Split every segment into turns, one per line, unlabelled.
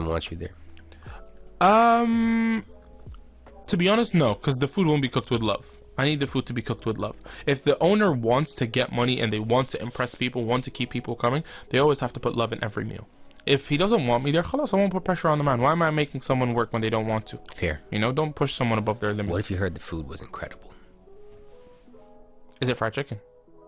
management wants you there?
To be honest, no, because the food won't be cooked with love. I need the food to be cooked with love. If the owner wants to get money and they want to impress people, want to keep people coming, they always have to put love in every meal. If he doesn't want me there, khalas, I won't put pressure on the man. Why am I making someone work when they don't want to?
Fair.
You know, don't push someone above their limit.
What if you heard the food was incredible?
Is it fried chicken?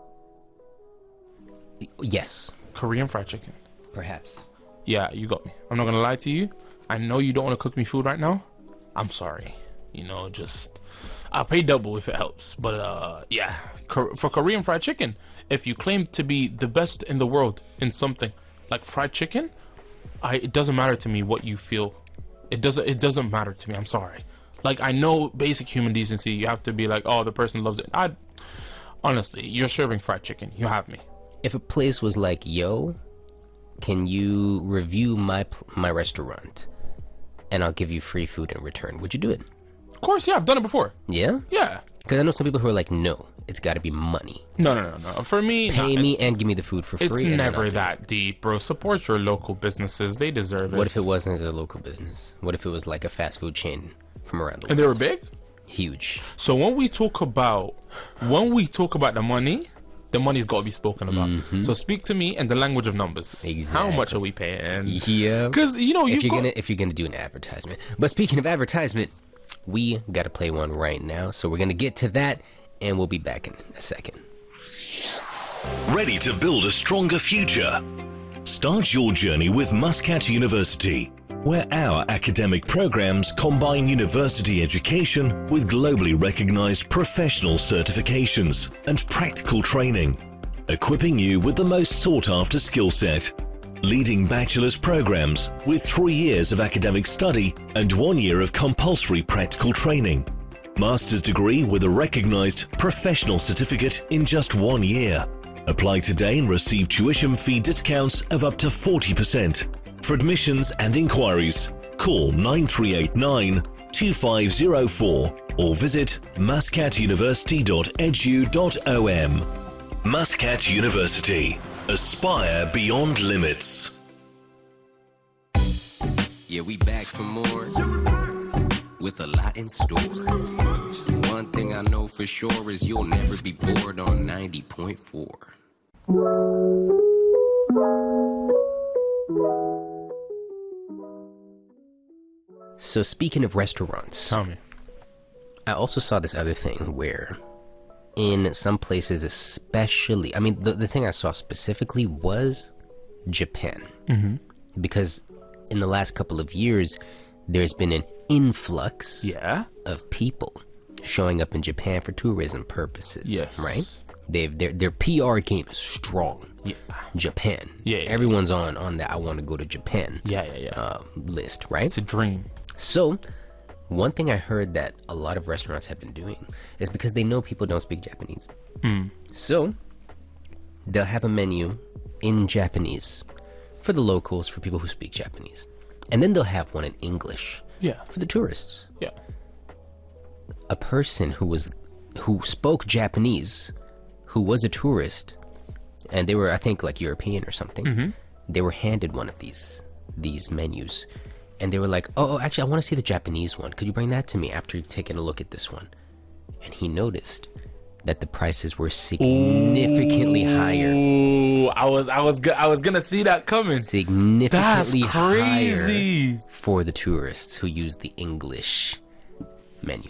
Yes.
Korean fried chicken.
Perhaps.
Yeah, you got me. I'm not gonna lie to you. I know you don't want to cook me food right now. I'm sorry. You know, just I'll pay double if it helps. But yeah, for Korean fried chicken, if you claim to be the best in the world in something like fried chicken, it doesn't matter to me what you feel. It doesn't matter to me. I'm sorry. Like, I know basic human decency. You have to be like, oh, the person loves it. Honestly, you're serving fried chicken. You have me.
If a place was like, yo, can you review my restaurant and I'll give you free food in return, would you do it?
Of course, yeah. I've done it before.
Yeah?
Yeah.
Because I know some people who are like, no, it's got to be money.
No. For me,
pay me and give me the food for free.
It's never that deep, bro. Support your local businesses. They deserve it.
What if it wasn't a local business? What if it was like a fast food chain from around the world?
And they were big?
Huge.
So when we talk about the money's got to be spoken about. Mm-hmm. So speak to me in the language of numbers. Exactly. How much are we paying?
Yeah.
Because, you know,
if you're gonna do an advertisement. But speaking of advertisement, we got to play one right now. So we're going to get to that, and we'll be back in a second.
Ready to build a stronger future? Start your journey with Muscat University, where our academic programs combine university education with globally recognized professional certifications and practical training, equipping you with the most sought-after skill set. Leading bachelor's programs with 3 years of academic study and 1 year of compulsory practical training. Master's degree with a recognized professional certificate in just 1 year. Apply today and receive tuition fee discounts of up to 40%. For admissions and inquiries, call 9389-2504 or visit muscatuniversity.edu.om. Muscat University. Aspire beyond limits.
Yeah, we back for more with a lot in store. One thing I know for sure is you'll never be bored on 90.4.
So speaking of restaurants,
tell me.
I also saw this other thing where in some places, especially, I mean, the thing I saw specifically was Japan. Mm-hmm. Because in the last couple of years, there's been an influx of people showing up in Japan for tourism purposes. Yes. Right? Their PR game is strong. Yeah. Japan. Yeah. Everyone's on that I want to go to Japan list, right?
It's a dream.
So, one thing I heard that a lot of restaurants have been doing is because they know people don't speak Japanese. So, they'll have a menu in Japanese for the locals, for people who speak Japanese. And then they'll have one in English for the tourists.
Yeah.
A person who spoke Japanese, who was a tourist, and they were, I think, like European or something, they were handed one of these menus. And they were like, oh, actually, I want to see the Japanese one. Could you bring that to me after taking a look at this one? And he noticed that the prices were significantly higher.
I was gonna see that coming.
Significantly higher for the tourists who use the English menu.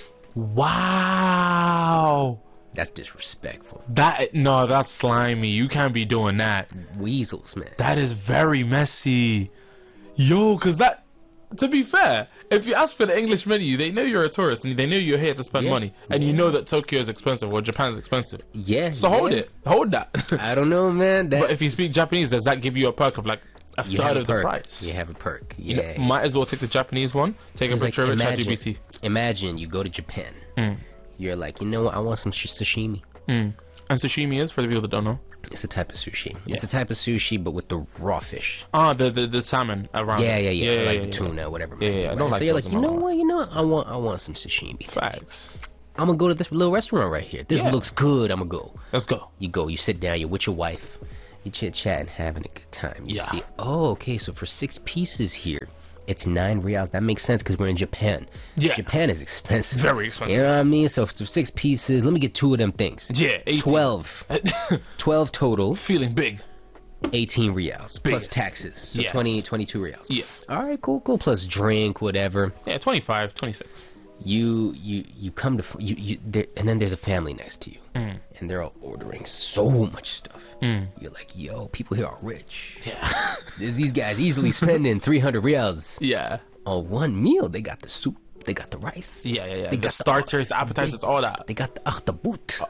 Wow.
That's disrespectful.
That's slimy. You can't be doing that.
Weasels, man.
That is very messy. Yo, because to be fair, if you ask for the English menu, they know you're a tourist and they know you're here to spend money. And you know that Tokyo is expensive or Japan is expensive.
Yeah.
So hold that.
I don't know, man.
But if you speak Japanese, does that give you a perk of like a third of the price?
You have a perk. Yeah.
You know, might as well take the Japanese one, take a picture of it, ChatGPT.
Imagine you go to Japan. You're like, you know what? I want some sashimi.
And sashimi is, for the people that don't know,
it's a type of sushi. Yeah. It's a type of sushi, but with the raw fish.
The salmon around.
Yeah. Like the tuna, whatever.
Yeah. I don't like.
So you're like, you know what? I want some sashimi.
Facts.
I'm gonna go to this little restaurant right here. This looks good. I'm gonna go.
Let's go.
You go. You sit down. You're with your wife, You chit-chat and having a good time. You
Yeah.
see, oh, okay, so for 6 pieces here, it's 9 reals. That makes sense because we're in Japan.
Yeah.
Japan is expensive.
Very expensive.
You know what I mean? So for 6 pieces, let me get 2 of them things.
Yeah, 18.
12. 12 total,
Feeling big.
18 reals. Plus
Biggest.
taxes. So
Yes.
22 reals.
Yeah.
All right, cool. Plus drink, whatever.
Yeah, 25, 26.
You come to and then there's a family next to you, and they're all ordering so much stuff. You're like, yo, people here are rich.
Yeah.
These guys easily spending 300 reals
Yeah.
on one meal. They got the soup, they got the rice,
Yeah.
They
The
got
starters, appetizers, all that.
they got the akhtabut,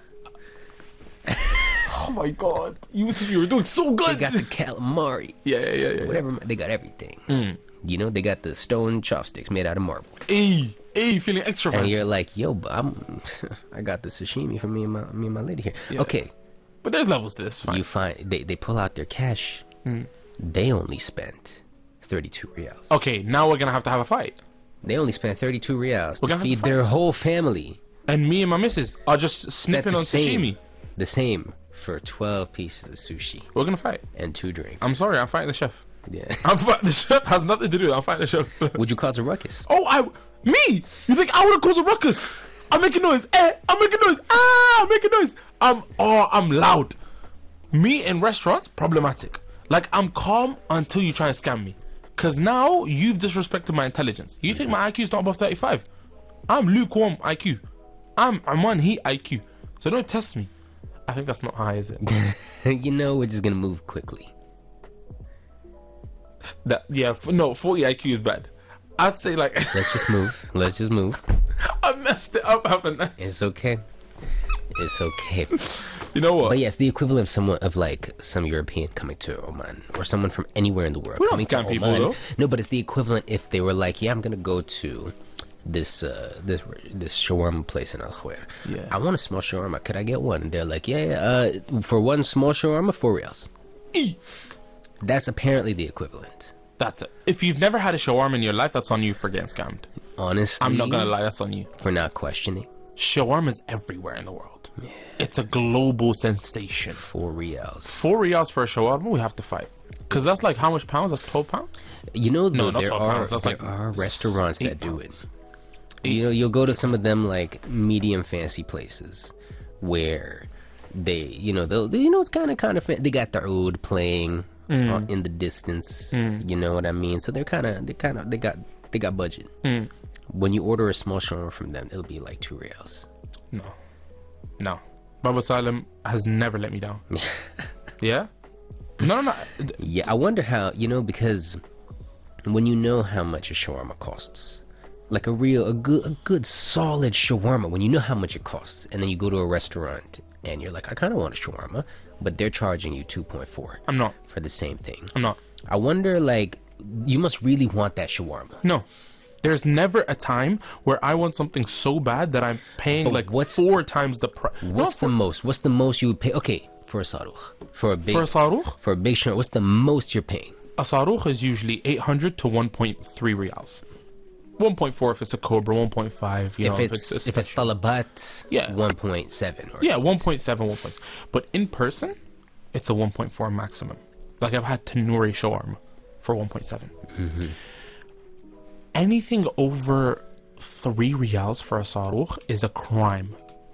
Oh my god. Yusuf, you were doing so good.
they got the calamari,
Yeah.
whatever. They got everything. You know, they got the stone chopsticks made out of marble,
Hey, feeling extra
and
fancy.
you're like, yo, but I got the sashimi for me and my lady here.
Yeah.
Okay.
But there's levels to this. Fine.
You find they pull out their cash. They only spent 32 reals.
Okay, now we're gonna have to have a fight.
They only spent 32 reals
We're
to
gonna have to
feed
fight.
their whole family.
And me and my missus are just snipping on sashimi.
The same for 12 pieces of sushi
We're gonna fight.
and 2 drinks.
I'm sorry, I'm fighting the chef.
Yeah.
I'm fighting the chef. Has nothing to do. I'm fighting the chef.
Would you cause a ruckus?
Oh, me? You think I would have caused a ruckus? I'm making noise. I'm making noise. I'm making noise. I'm loud. Me in restaurants, problematic. Like, I'm calm until you try and scam me. Because now you've disrespected my intelligence. You think my IQ is not above 35? I'm lukewarm IQ. I'm on heat IQ. So don't test me. I think that's not high, is it?
You know, we're just gonna move quickly.
Yeah, 40 IQ is bad. I'd say like
Let's just move. Let's just move.
I messed it up, haven't I?
It's okay. It's okay.
You know what?
But yes, the equivalent of someone of like some European coming to Oman or someone from anywhere in the world
We don't
coming to
scam people,
Oman.
though.
No, but it's the equivalent if they were like, yeah, I'm gonna go to this shawarma place in Al Khair.
Yeah.
I want a small shawarma. Could I get one? And they're like, yeah. For one small shawarma, 4 reals. That's apparently the equivalent.
That's it. If you've never had a shawarma in your life, that's on you for getting scammed.
Honestly,
I'm not gonna lie, that's on you.
for not questioning.
Shawarma's everywhere in the world. It's a global sensation.
4 reals.
4 riyals for a shawarma, we have to fight. Because that's like how much pounds? That's 12 pounds?
You know,
No,
though,
not
there
12
are
pounds. That's
there
like
are restaurants
8
that do
pounds.
it. You know, you'll go to some of them like medium fancy places where they, you know, it's kind of they got the oud playing in the distance. You know what I mean? So they got budget. When you order a small shawarma from them, it'll be like 2 reals.
No. Baba Salim has never let me down. Yeah? No.
Yeah, I wonder how, you know, because when you know how much a shawarma costs, like a good solid shawarma, when you know how much it costs, and then you go to a restaurant and you're like, I kind of want a shawarma, but they're charging you 2.4
I'm not.
for the same thing.
I'm not.
I wonder, like, you must really want that shawarma.
No. There's never a time where I want something so bad that I'm paying
But
like
what's-
4 times the price.
What's the most you would pay? Okay, for a saruch, for a big
saruch?
for a big shawarma, what's the most you're paying?
A saruch is usually 800 to 1.3 riyals. 1.4 if it's a cobra, 1.5. You know,
If it's talabat,
Yeah.
1.7. Or
yeah, 1.7, 1. But in person, it's a 1.4 maximum. Like I've had tandoori shawarma for 1.7. Anything over 3 riyals for a saruch is a crime.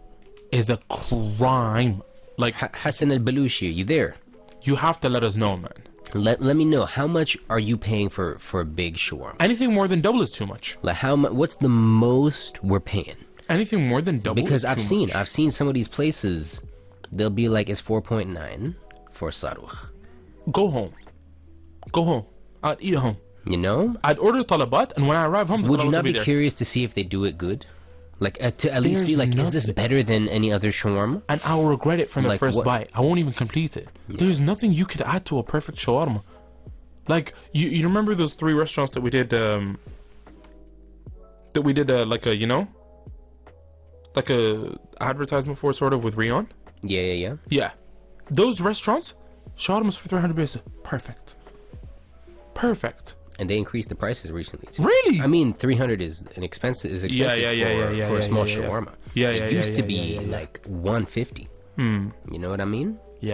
Like
Hassan al-Balushi, you there?
you have to let us know, man.
Let me know, how much are you paying for a big shawarma?
Anything more than double is too much.
Like what's the most we're paying?
Anything more than double
Because
is too much.
I've seen some of these places, they'll be like, it's 4.9 for saruch.
Go home. I'd eat at home.
You know?
I'd order talabat, and when I arrive home, the
Would you
talabat
not
will
be
there.
curious to see if they do it good? Like, to at least
There's
see, like, is this
nothing.
better than any other shawarma?
And I'll regret it from the
Like
first
what?
bite. I won't even complete it. There's nothing you could add to a perfect shawarma. Like, you remember those 3 restaurants that we did, like a advertisement for, sort of, with Rion?
Yeah.
Yeah. Those restaurants, shawarmas for 300 basis. Perfect.
And they increased the prices recently, too.
Really?
I mean, 300 is expensive for a small shawarma.
Yeah,
It used to be
yeah.
like 150. You know what I mean?
Yeah.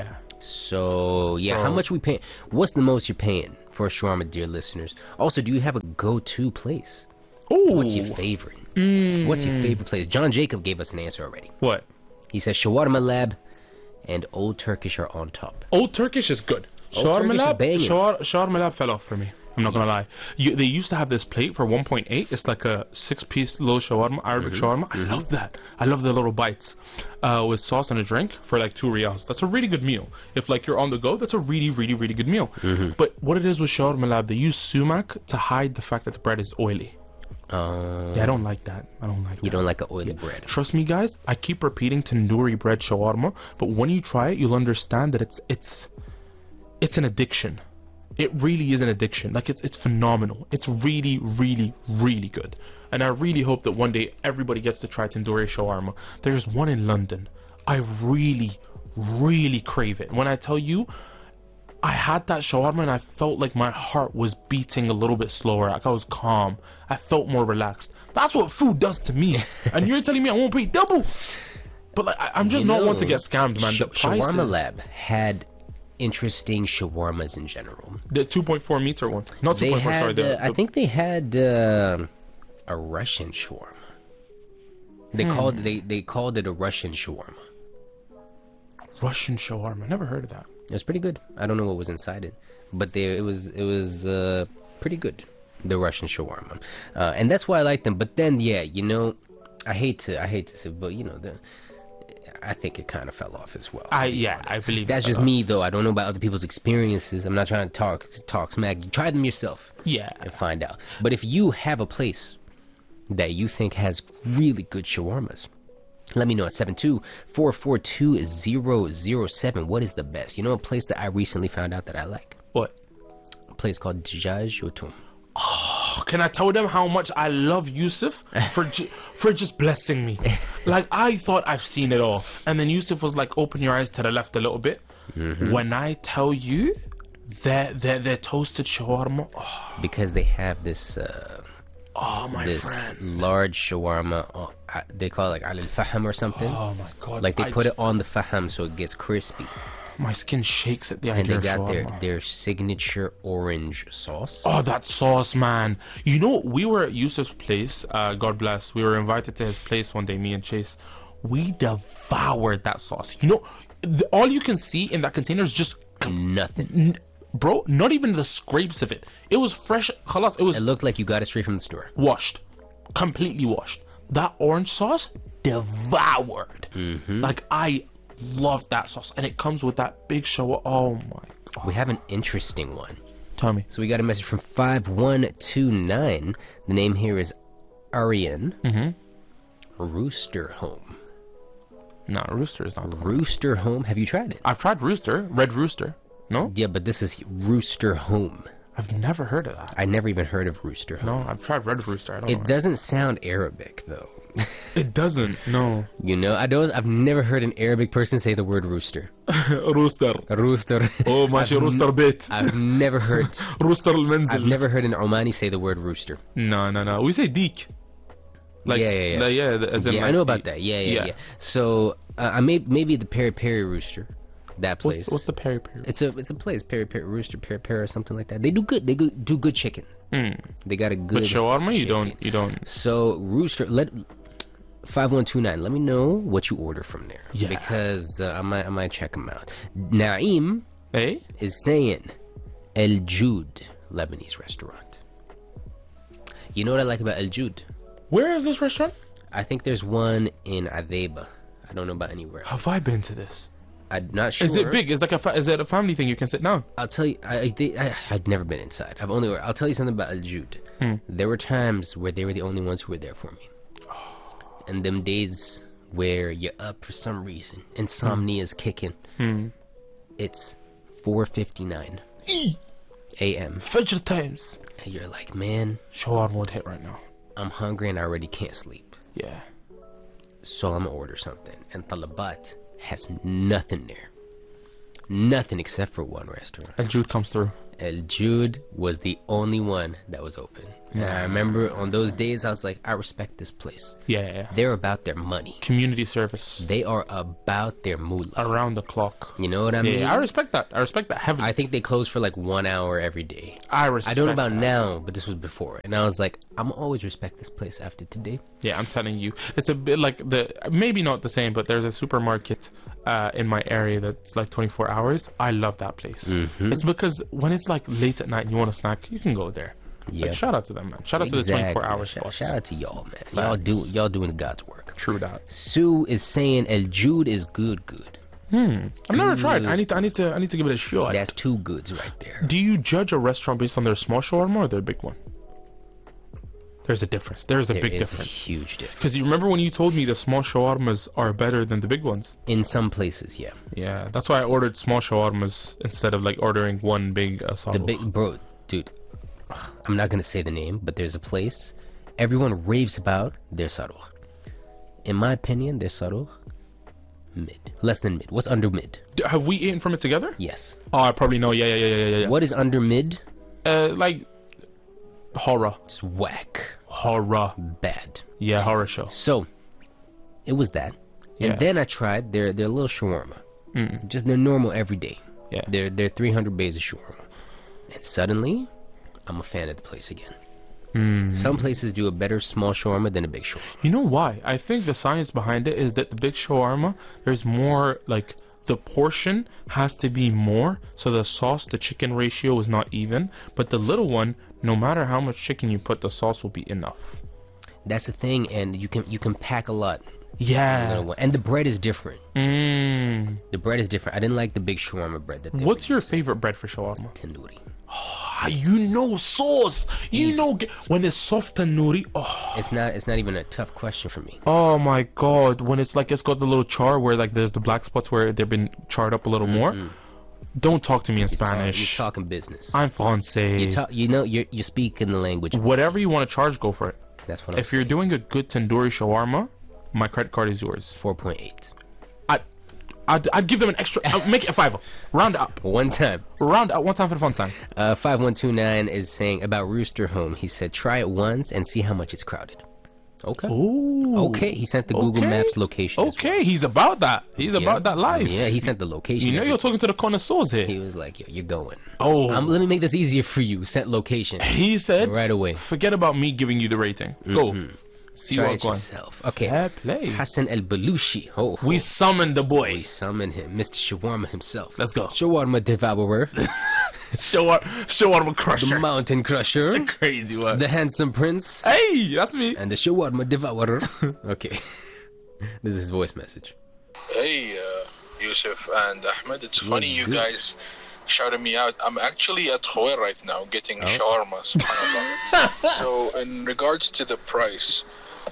So, yeah,
Bro.
how much we paying? What's the most you're paying for a shawarma, dear listeners? Also, do you have a go-to place?
Ooh.
What's your favorite? What's your favorite place? John Jacob gave us an answer already.
What?
He says Shawarma Lab and Old Turkish are on top.
Old Turkish is good.
Old
Shawarma
Turkish is
Lab,
banging.
Shawarma Lab fell off for me. I'm not gonna lie. They used to have this plate for 1.8. It's like a 6-piece little shawarma, Arabic shawarma. I love that. I love the little bites with sauce and a drink for like 2 riyals. That's a really good meal. If like you're on the go, that's a really, really, really good meal. But what it is with Shawarma Lab, they use sumac to hide the fact that the bread is oily. Yeah, I don't like that. I don't like that.
You don't like an oily bread.
Trust me, guys. I keep repeating tandoori bread shawarma, but when you try it, you'll understand that it's an addiction. It really is an addiction. Like it's phenomenal. It's really, really, really good. And I really hope that one day everybody gets to try tandoori shawarma. There's one in London. I really, really crave it. When I tell you, I had that shawarma and I felt like my heart was beating a little bit slower. Like I was calm. I felt more relaxed. That's what food does to me. And you're telling me I won't pay double? But like I'm just not one to get scammed, man. The
Shawarma
prices-
Lab had interesting shawarmas in general.
The 2.4 meter one. Not 2.4,
They
sorry.
had, I think they had a Russian shawarma. They called it a Russian shawarma.
Russian shawarma. Never heard of that.
It was pretty good. I don't know what was inside it, but it was pretty good. The Russian shawarma, and that's why I like them. But then, yeah, you know, I hate to say, but you know, I think it kind of fell off as well.
I believe
That's
it
just
fell
me, though. I don't know about other people's experiences. I'm not trying to talk smack. You try them yourself.
Yeah.
And find out. But if you have a place that you think has really good shawarmas, let me know at 72442-007. What is the best? You know a place that I recently found out that I like?
What?
A place called Djaj Yotum.
Can I tell them how much I love Yusuf for just blessing me? Like, I thought I've seen it all. And then Yusuf was like, open your eyes to the left a little bit. When I tell you that they're toasted shawarma,
Because they have this
my friend.
large shawarma. They call it like al faham or something.
Oh my God.
Like they put it on the faham so it gets crispy.
My skin shakes at the
And
idea
they
of
got
shawarma.
their signature orange sauce.
Oh, that sauce, man. You know, we were at Yusuf's place, God bless. We were invited to his place one day, me and Chase. We devoured that sauce. You know, all you can see in that container is just...
Nothing.
Bro, not even the scrapes of it. It was fresh. Khalas, it was
It looked like you got it straight from the store.
washed. Completely washed. That orange sauce, devoured. Like, I loved that sauce. And it comes with that big shower. Oh, my God.
We have an interesting one.
Tell me.
So we got a message from 5129. The name here is Aryan. Rooster Home.
No, Rooster is not the one.
Rooster Home. Have you tried it?
I've tried Rooster. Red Rooster. No?
Yeah, but this is Rooster Home.
I've never heard of that.
I never even heard of Rooster Home.
No, I've tried Red Rooster. I don't know.
It doesn't sound Arabic though.
It doesn't. No.
You know, I've never heard an Arabic person say the word rooster.
Rooster.
Rooster.
Oh, ماشي rooster bit.
I've never heard
Rooster
I've
المنزل.
never heard an Omani say the word rooster.
No. We say deek. Like,
Yeah.
Like, as in
Yeah,
like
I know about that. Yeah. So I maybe the Peri Peri Rooster, that place.
What's the peri peri?
It's a place, Peri Peri Rooster, Peri Peri or something like that. They do good. Do good chicken. They got a good.
But shawarma, you
chicken.
don't.
So Rooster, 5129. Let me know what you order from there.
Yeah.
Because I might check them out. Naeem
Hey?
is saying El Jud Lebanese restaurant. You know what I like about El Jud?
Where is this restaurant?
I think there's one in Adeba. I don't know about anywhere else.
Have I been to this?
I'm not sure.
Is it big? Is it a family thing? You can sit down.
I'll tell you, I'd never been inside. I'll tell you something about Al Jud. There were times where they were the only ones who were there for me. And them days where you're up for some reason, insomnia's kicking. It's 4:59 a.m.
Fajr times.
and you're like, man,
Shawarma would hit right now.
I'm hungry and I already can't sleep.
Yeah.
So I'm gonna order something. And Talabat has nothing there. Nothing except for one restaurant.
And Jude comes through.
El Jude was the only one that was open. And I remember on those days, I was like, I respect this place.
Yeah.
They're about their money.
Community service.
They are about their moolah.
Around the clock.
You know what I mean?
Yeah, I respect that. I respect that heavily.
I think they close for like 1 hour every day.
I respect
I don't know about
that.
now, but this was before. And I was like, I'm always respect this place after today.
Yeah, I'm telling you. It's a bit like maybe not the same, but there's a supermarket in my area that's like 24 hours. I love that place. It's because when it's like late at night and you want a snack, you can go there.
Yeah.
Like, shout out to them, man. Shout out to the 24 hour spots.
Shout out to y'all, man.
Facts.
Y'all doing God's work.
True that.
Sue is saying El Jude is good.
I've never tried. I need to give it a shot.
That's two goods right there.
Do you judge a restaurant based on their small shawarma or their big one? There's a difference. There's a big
There is
difference.
a huge difference.
Because you remember when you told me the small shawarmas are better than the big ones?
In some places, yeah.
Yeah, that's why I ordered small shawarmas instead of like ordering one big
The
saruch.
big bro, dude. I'm not gonna say the name, but there's a place everyone raves about their saruch. In my opinion, their saruch mid, less than mid. What's under mid?
Have we eaten from it together?
Yes.
Oh, I probably know. Yeah.
What is under mid?
Like horror,
It's whack, bad.
Yeah, horror show.
So it was that,
Yeah.
and then I tried their little shawarma, just their normal everyday.
Yeah.
Their 300 bays of shawarma, and suddenly, I'm a fan of the place again. Some places do a better small shawarma than a big shawarma.
You know why? I think the science behind it is that the big shawarma, there's more like the portion has to be more, so the sauce to chicken ratio is not even. But the little one, no matter how much chicken you put, the sauce will be enough.
That's the thing, and you can pack a lot.
Yeah.
And the bread is different.
Mm.
The bread is different. I didn't like the big shawarma bread that they
What's
were
your favorite bread for shawarma?
using. Tandoori.
You know sauce. You know when it's soft tandoori. Oh.
It's not even a tough question for me.
Oh my god, when it's like it's got the little char where like there's the black spots where they've been charred up a little more. Don't talk to me in Spanish.
You're talking business.
I'm Francais.
You speak in the language.
Whatever you want to charge, go for it.
That's what I'm
If you're doing a good tandoori shawarma, my credit card is yours.
4.8.
I'd give them an extra. I'll make it a 5. Round up.
One time.
Round up. One time for the fun time.
5129 is saying about Rooster Home. He said, try it once and see how much it's crowded. Okay.
Ooh.
Okay. He sent the Google Maps location. as
Okay, he's about that. He's
well.
about that life.
Yeah, he sent the location.
You know you're talking to the connoisseurs here.
He was like, yo, you're going.
Oh.
Let me make this easier for you. Set location.
He said,
Right away.
forget about me giving you the rating. Go. See
Try
what's
it
going.
yourself. Okay.
Fair play.
Hassan El Balushi. Oh,
We summoned the boy.
we summon him, Mr. Shawarma himself.
Let's go.
Shawarma devourer,
Show up a crusher.
the mountain crusher,
Crazy one.
the handsome prince,
Hey, that's me.
and the shawarma devourer. Okay. This is his voice message.
Hey, Yusuf and Ahmed. It's funny you
good?
guys shouted me out. I'm actually at Khoer right now getting shawarma, subhanAllah. So, in regards to the price,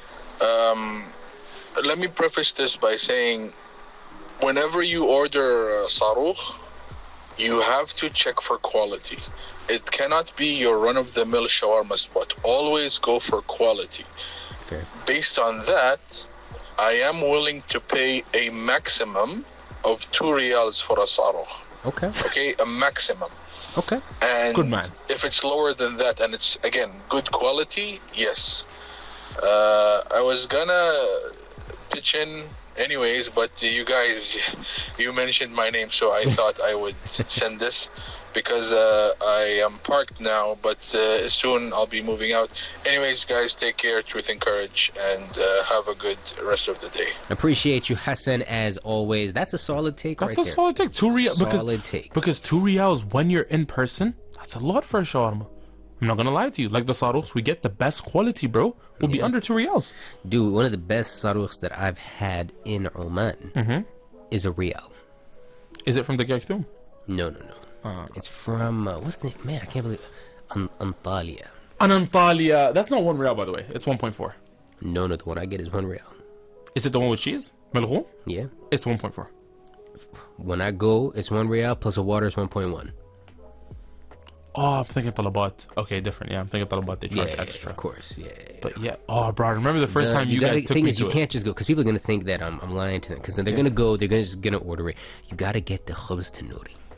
let me preface this by saying, whenever you order saruch, you have to check for quality. It cannot be your run-of-the-mill shawarma spot. Always go for quality.
Fair.
Based on that, I am willing to pay a maximum of 2 riyals for a saruch.
Okay.
Okay, a maximum.
Okay.
And
Good man.
if it's lower than that and it's, again, good quality, yes. I was gonna pitch in anyways, but you guys, you mentioned my name, so I thought I would send this because I am parked now, but soon I'll be moving out. Anyways, guys, take care, truth and courage, and have a good rest of the day.
Appreciate you, Hassan, as always. That's a solid take
That's
right
a solid take. 2 riyals.
Solid take.
Because 2 riyals when you're in person, that's a lot for a shawarma. I'm not gonna lie to you. Like the saruchs, we get the best quality, bro. Will be under 2 riyals.
Dude, one of the best saruchs that I've had in Oman is a riyal.
Is it from the Garthum?
No. It's from, what's the name? Man, I can't believe it. Antalya.
Antalya. That's not 1 riyal, by the way. It's 1.4.
No, the one I get is 1 riyal.
Is it the one with cheese? Melghoum?
Yeah.
It's 1.4.
When I go, it's 1 riyal plus the water is 1.1.
Oh, I'm thinking talabat. Okay, different. Yeah, I'm thinking talabat. They charge extra.
Of course. Yeah.
But yeah. Oh, bro, I remember the first time you guys took
thing
me
is,
to
you
it.
can't just go because people are gonna think that I'm lying to them because they're gonna go. They're just gonna order it. You gotta get the khubz tandoori.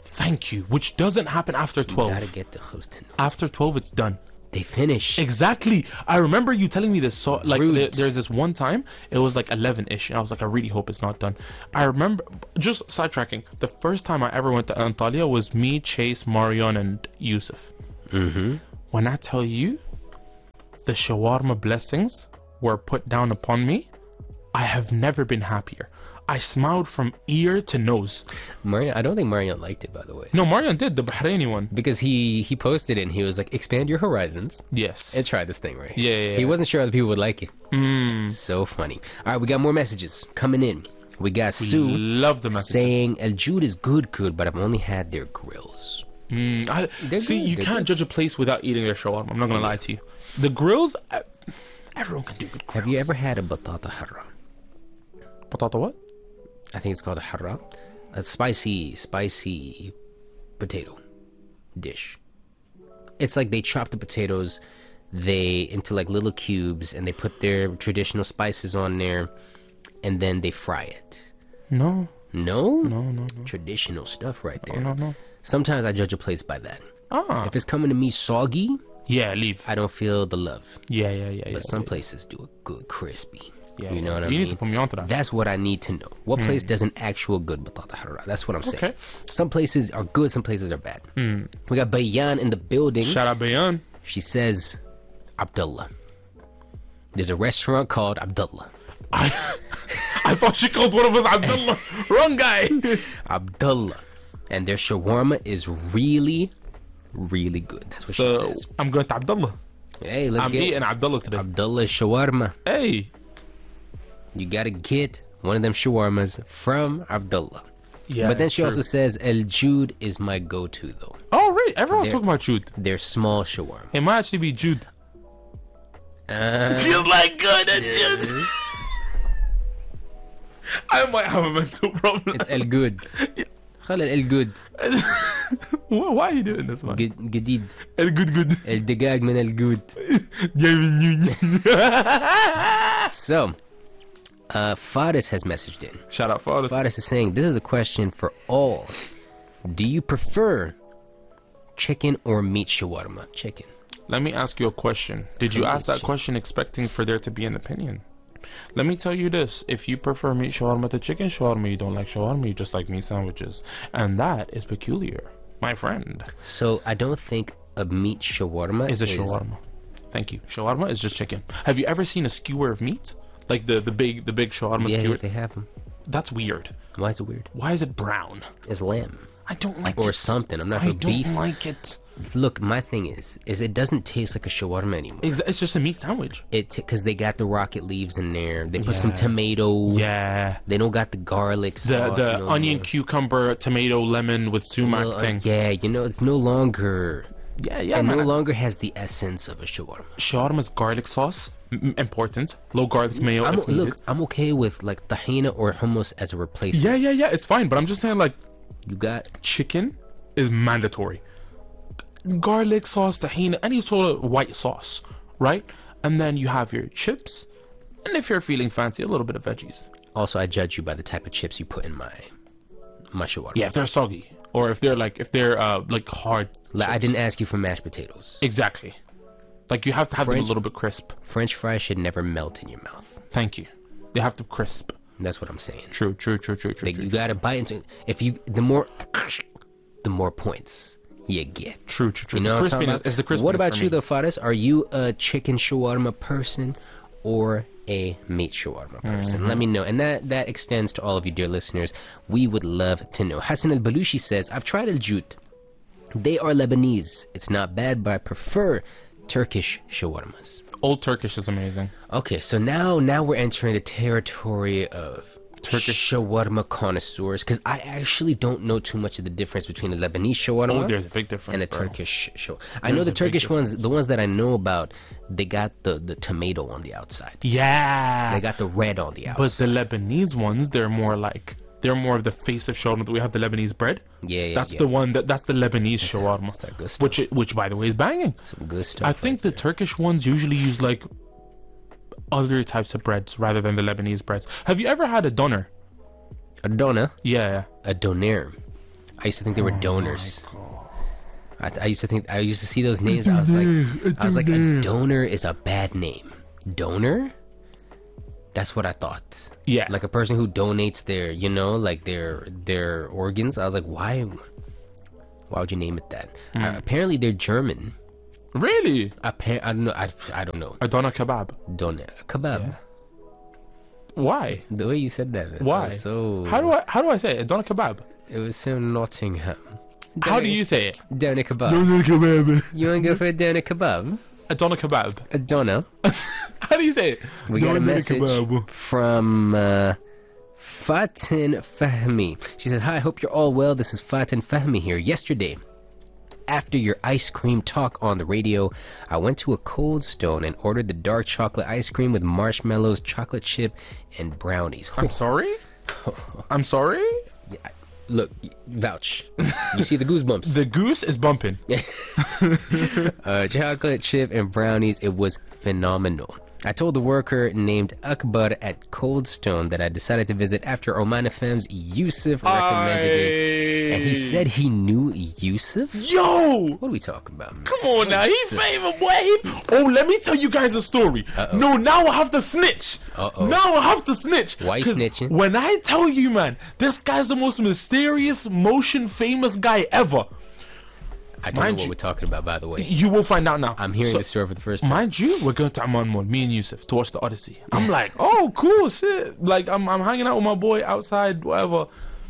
Thank you. Which doesn't happen after 12.
You gotta get the khubz tendon.
After 12, it's done.
They finish.
Exactly. I remember you telling me this. So, like,
Rude.
there's this one time, it was like 11-ish, and I was like, I really hope it's not done. I remember, just sidetracking, the first time I ever went to Antalya was me, Chase, Marion, and Yusuf.
Mm-hmm.
When I tell you, the shawarma blessings were put down upon me, I have never been happier. I smiled from ear to nose.
Marion, I don't think Marion liked it, by the way.
No, Marion did, the Bahraini one.
Because he posted it and he was like, expand your horizons
Yes.
and try this thing, right?
Yeah.
He wasn't sure other people would like it. So funny. All right, we got more messages coming in. We got Sue
Love the messages.
saying, El Jude is good, but I've only had their grills.
See,
good,
you
they're
can't
good.
judge a place without eating their shawarma. I'm not going to lie to you. The grills, everyone can do good grills.
Have you ever had a batata harra?
Patata what?
I think it's called a harra. A spicy potato dish. It's like they chop the potatoes into like little cubes and they put their traditional spices on there and then they fry it.
No.
No? Traditional stuff right there.
No.
Sometimes I judge a place by that.
Ah.
If it's coming to me soggy,
Yeah, leave.
I don't feel the love.
Yeah.
But some places do it good crispy.
Yeah,
You know what I
you
mean?
need to put me onto that.
That's what I need to know. What place does an actual good batata harra? That's what I'm saying.
Okay.
Some places are good, some places are bad. We got Bayan in the building.
Shout out Bayan.
She says, Abdullah. There's a restaurant called Abdullah.
I thought she called one of us Abdullah. Wrong guy.
Abdullah. And their shawarma is really, really good. That's what she
So,
says.
I'm going to Abdullah.
Hey, let's
I'm
get
eating Abdullah today.
Abdullah shawarma.
Hey.
You gotta get one of them shawarmas from Abdullah.
Yeah,
But then she
true.
also says, El Jude is my go-to, though.
Oh, right. Everyone's
They're-
talking about Jude.
Their small shawarma.
It might actually be Jude.
Uh,
like good at Jude. I might have a mental problem.
it's El Good. خلي El Good.
Why are you doing this, man?
جديد.
Good.
الدجاج من El Good. So, Faris has messaged in.
Shout out Faris.
Faris is saying, this is a question for all. Do you prefer chicken or meat shawarma? Chicken.
Let me ask you a question. Did you ask that question expecting for there to be an opinion? Let me tell you this. If you prefer meat shawarma to chicken shawarma, you don't like shawarma, you just like meat sandwiches. And that is peculiar, my friend.
So, I don't think a meat shawarma
Is a shawarma. Thank you. Shawarma is just chicken. Have you ever seen a skewer of meat? Like the big shawarma
Yeah,
skewer?
they have them.
That's weird.
Why is it weird?
Why is it brown?
It's lamb.
I don't like it.
Or something. I'm not
I
sure. Beef.
don't like it.
Look, my thing is it doesn't taste like a shawarma anymore.
It's just a meat sandwich.
Because they got the rocket leaves in there. They put some tomato.
Yeah.
They don't got the garlic sauce.
The
no
onion,
more.
cucumber, tomato, lemon with sumac
Well,
thing.
Yeah, it's no longer.
Yeah,
it
man.
no longer has the essence of a shawarma.
Shawarma's garlic sauce, important. Low garlic mayo. if needed.
Look, I'm okay with like tahina or hummus as a replacement.
Yeah, it's fine. But I'm just saying, like,
You got
chicken is mandatory. Garlic sauce, tahina, any sort of white sauce, right? And then you have your chips, and if you're feeling fancy, a little bit of veggies.
also I judge you by the type of chips you put in my shawarma.
Yeah, if they're soggy, or if they're like hard.
Like, I
chips.
didn't ask you for mashed potatoes.
Exactly. Like you have to have them a
French-
little bit crisp.
French fries should never melt in your mouth.
Thank you. They have to crisp.
That's what I'm saying.
True.
Like, you gotta bite into. The more points you get.
True.
You know what I'm talking
crispiness
about?
is the crispiness.
What about
for
you,
me.
though, Faris? Are you a chicken shawarma person or a meat shawarma person? Let me know. And that extends to all of you, dear listeners. We would love to know. Hassan al-Balushi says, I've tried al-Jute. They are Lebanese. It's not bad, but I prefer Turkish shawarmas.
Old Turkish is amazing.
Okay, so now we're entering the territory of Turkish shawarma connoisseurs, because I actually don't know too much of the difference between a Lebanese shawarma
Oh, there's a big difference.
and a
bro.
Turkish shawarma. I know
There's
the
a big
Turkish ones, the ones that I know about, they got the tomato on the outside.
Yeah.
They got the red on the outside.
But the Lebanese ones, they're more of the face of shawarma. We have the Lebanese bread.
Yeah,
That's
yeah.
the one that's the Lebanese shawarma.
that good stuff.
Which by the way is banging.
Some good stuff.
I think the Turkish ones usually use like other types of breads rather than the Lebanese breads. Have you ever had a doner?
a doner,
Yeah.
a doner. I used to think they were donors. I used to see those names. I was like, a donor is a bad name. Donor? That's what I thought.
Yeah.
Like a person who donates their, like their organs. I was like, why would you name it that? Apparently they're German.
Really?
I don't know. I don't know.
A doner kebab.
Doner kebab.
Yeah. Why?
The way you said that.
Why?
So
How do I say it? A doner kebab.
it was so Nottingham.
How do you say it?
Doner kebab.
Doner kebab.
You want to go for a doner kebab?
A doner kebab.
A doner.
How do you say it?
We got a
Doner
message
kebab.
from Fatin Fahmi. She says, "Hi, I hope you're all well. This is Fatin Fahmi here. Yesterday, after your ice cream talk on the radio, I went to a Cold Stone and ordered the dark chocolate ice cream with marshmallows, chocolate chip, and brownies."
I'm sorry? I'm sorry?
Look, vouch. You see the goosebumps.
The goose is bumping.
Chocolate chip and brownies. It was phenomenal. I told the worker named Akbar at Cold Stone that I decided to visit after Oman FM's Yusuf recommended it. And he said he knew Yusuf?
Yo!
What are we talking about, man?
Come on now, he's famous, boy. Oh, let me tell you guys a story.
Uh-oh.
No, now I have to snitch.
Uh-oh.
Now I have to snitch.
Why you
'Cause
snitching?
When I tell you, man, this guy's the most mysterious, motion famous guy ever.
I don't know
Mind
what
you-
we're talking about, by the way.
You will find out now.
I'm hearing
So-
this story for the first time.
Mind you, we're going to Amman Mall, me and Yusuf, to watch the Odyssey. I'm like, oh, cool, shit. Like, I'm hanging out with my boy outside, whatever.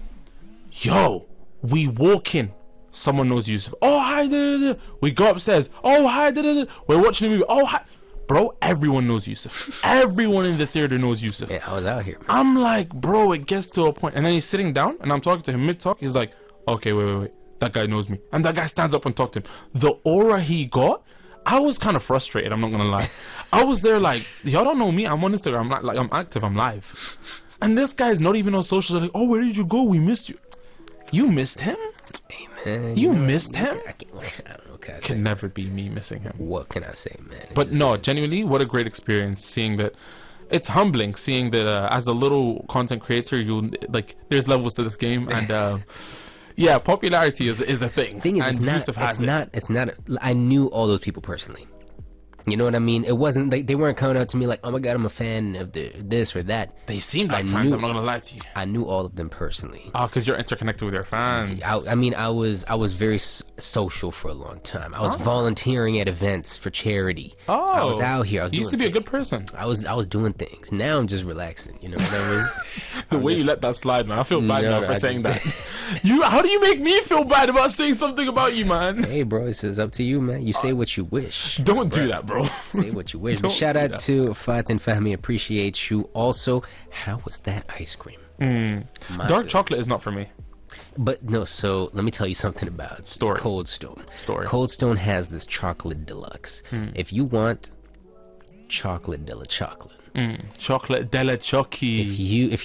Yo, we walk in. Someone knows Yusuf. Oh, hi, da-da-da. We go upstairs. Oh, hi, da-da-da. We're watching a movie. Oh, hi. Bro, everyone knows Yusuf. Everyone in the theater knows Yusuf.
Yeah, I was out here, man.
I'm like, bro, it gets to a point. And then he's sitting down, and I'm talking to him mid-talk. He's like, okay, wait. That guy knows me. And that guy stands up and talks to him. The aura he got, I was kind of frustrated, I'm not going to lie. I was there like, y'all don't know me. I'm on Instagram. I'm active. I'm live. And this guy's not even on social. Like, oh, where did you go? We missed you. You missed him?
Hey, man.
You missed him?
I don't know. What can I say?
Can never be me missing him.
What can I say, man?
But no, genuinely, what a great experience seeing that. It's humbling seeing that as a little content creator, there's levels to this game, and yeah, popularity is a thing.
Thing is,
and
it's not. I knew all those people personally. You know what I mean? It wasn't like they weren't coming out to me like, "Oh my god, I'm a fan of this or that."
They seemed like friends. I'm not gonna lie to you.
I knew all of them personally.
Oh, because you're interconnected with your fans.
I mean, I was very social for a long time. I was volunteering at events for charity.
Oh,
I was out here.
You used to be a good person.
I was doing things. Now I'm just relaxing. You know what I mean?
The way you let that slide, man. I feel bad now for
I
saying
just-
that. How do you make me feel bad about saying something about you, man?
Hey, bro, it's up to you, man. You say what you wish.
Don't do that, bro.
Say what you wish. But
Don't
shout
do
out
that.
to Fatin Fahmi. Appreciate you. Also, how was that ice cream? My
Dark
good.
chocolate is not for me.
But no, so let me tell you something about
Story.
Cold Stone.
Story.
Cold Stone has this chocolate deluxe. If you want chocolate de la chocolate,
Chocolate Della Chocky.
if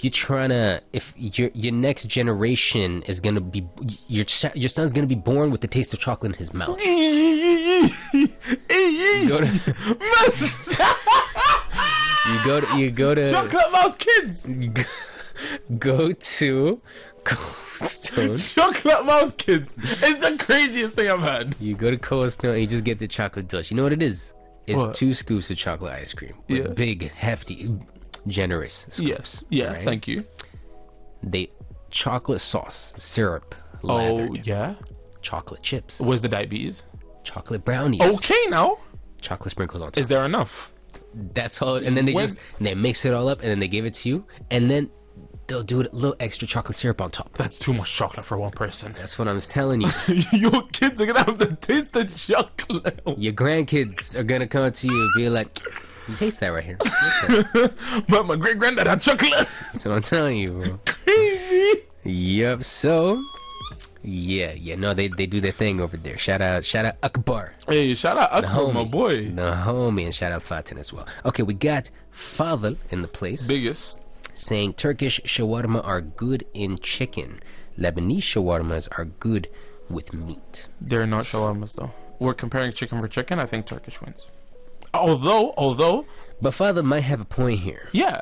your next generation is gonna be your son's gonna be born with the taste of chocolate in his mouth. You go to
Chocolate mouth kids.
go to Cold Stone.
Chocolate mouth kids. It's the craziest thing I've had.
You go to Cold Stone and you just get the chocolate dust. You know what it is? It's
What?
2 scoops of chocolate ice cream. With
Yeah.
big, hefty, generous scoops.
Yes,
alright?
thank you.
They chocolate sauce, syrup,
Oh,
lathered,
yeah?
chocolate chips,
Where's the diabetes?
chocolate brownies,
Okay, now.
chocolate sprinkles on top.
Is there enough?
That's all. And then they mix it all up and then they give it to you. And then they'll do a little extra chocolate syrup on top.
That's too much chocolate for one person.
That's what I'm telling you.
Your kids are gonna have the taste of chocolate.
Your grandkids are gonna come to you and be like, "You taste that right here."
But my great granddad had chocolate.
That's what I'm telling you, bro.
Crazy.
Yep. So, yeah. No, they do their thing over there. Shout out Akbar,
Hey, shout out
the
Akbar,
homie,
my boy.
the homie, and shout out Fatin as well. Okay, we got Fadl in the place
Biggest.
saying Turkish shawarma are good in chicken. Lebanese shawarmas are good with meat.
They're not shawarmas though. We're comparing chicken for chicken. I think Turkish wins. Although,
But Fadl might have a point here.
yeah.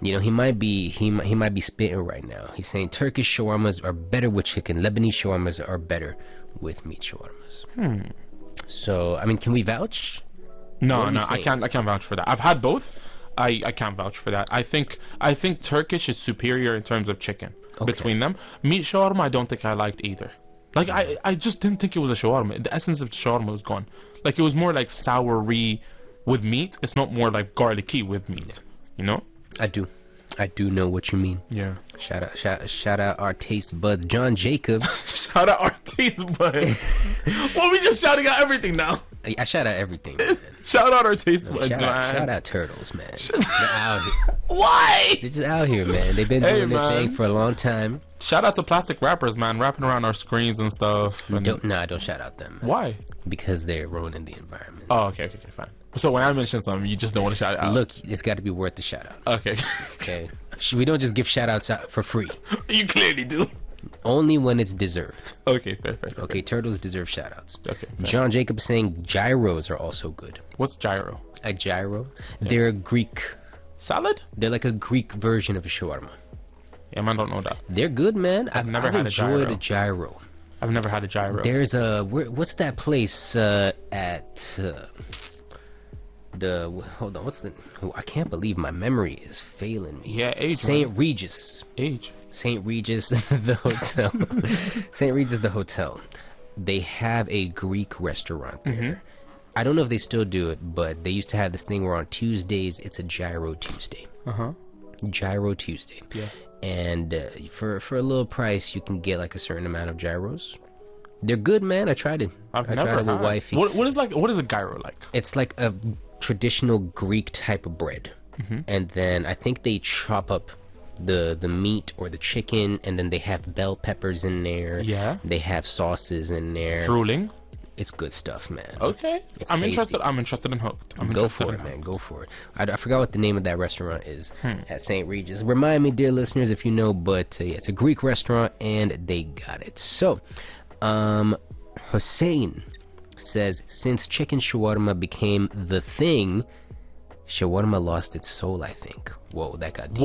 You know, he might be spitting right now. He's saying Turkish shawarmas are better with chicken. Lebanese shawarmas are better with meat shawarmas. So, I mean, can we vouch?
No,
What are we
I
saying?
can't. I can't vouch for that. I've had both. I can't vouch for that. I think Turkish is superior in terms of chicken between them. Meat shawarma, I don't think I liked either. Like I just didn't think it was a shawarma. The essence of shawarma was gone. Like it was more like soury with meat. It's not more like garlicky with meat. You know?
I do know what you mean.
Yeah.
Shout out our taste buds, John Jacob.
Shout out our taste buds. Well, we just shouting out everything now.
I shout out everything, man.
Shout out our taste buds,
Shout out turtles, man. They're out here.
Why?
They're just out here, man. They've been doing their thing for a long time.
Shout out to plastic rappers, man, rapping around our screens and stuff. And
Don't shout out them. Man.
why?
Because they're ruining the environment.
Oh, okay, fine. So when I mention something, you just don't want to shout it out.
Look, it's got to be worth the shout out.
Okay.
Okay, we don't just give shout outs out for free.
You clearly do.
Only when it's deserved.
Okay, fair.
Okay, turtles deserve shout outs.
Okay. fair.
John Jacob saying gyros are also good.
What's gyro?
A gyro, they're a Greek.
Salad?
They're like a Greek version of a shawarma.
Yeah, man, don't know that.
They're good, man. I've
never had a
enjoyed
gyro.
a gyro.
I've never had a gyro.
There's what's that place at the hold on, what's the I can't believe my memory is failing me.
Yeah, age.
St. Regis.
Age.
St. Regis the hotel. St. Regis the hotel. They have a Greek restaurant there. I don't know if they still do it, but they used to have this thing where on Tuesdays it's a Gyro Tuesday. Gyro Tuesday.
Yeah.
And for a little price, you can get like a certain amount of gyros. They're good, man. I tried it.
I've
I
never
tried it with
had.
wifey.
What is a gyro like?
It's like a traditional Greek type of bread, and then I think they chop up the meat or the chicken, and then they have bell peppers in there.
Yeah.
They have sauces in there.
Drooling.
It's good stuff, man.
Okay.
It's
I'm
tasty.
interested. I'm interested in hooked.
Go for it, man. Go for it. I forgot what the name of that restaurant is at St. Regis. Remind me, dear listeners, if you know, but yeah, it's a Greek restaurant, and they got it. So, Hussein says, since chicken shawarma became the thing, shawarma lost its soul, I think. Whoa, that got deep.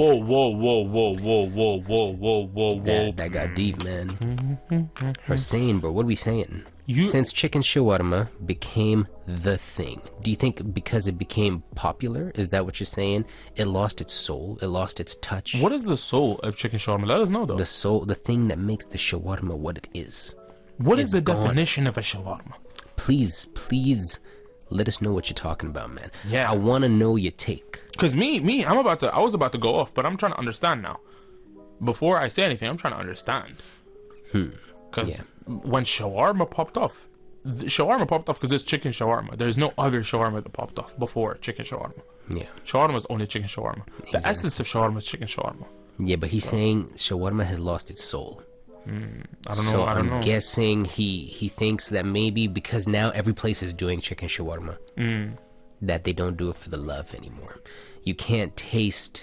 Whoa.
That got deep, man. Hussein, bro, what are we saying?
You-
Since chicken shawarma became the thing, do you think because it became popular, is that what you're saying? It lost its soul, it lost its touch.
What is the soul of chicken shawarma? Let us know, though.
The soul, the thing that makes the shawarma what it is.
What is
is
the
gone.
definition of a shawarma?
Please let us know what you're talking about, man.
Yeah.
I want to know your take.
Because me, I was about to go off, but I'm trying to understand now. Before I say anything, I'm trying to understand. Because
Yeah.
when shawarma popped off, shawarma popped off because it's chicken shawarma. There's no other shawarma that popped off before chicken shawarma.
Yeah.
Shawarma is only chicken shawarma. The
Exactly.
essence of shawarma is chicken shawarma.
Yeah, but he's saying shawarma has lost its soul.
I don't know.
So
I don't
I'm
know.
guessing he thinks that maybe because now every place is doing chicken shawarma, that they don't do it for the love anymore. You can't taste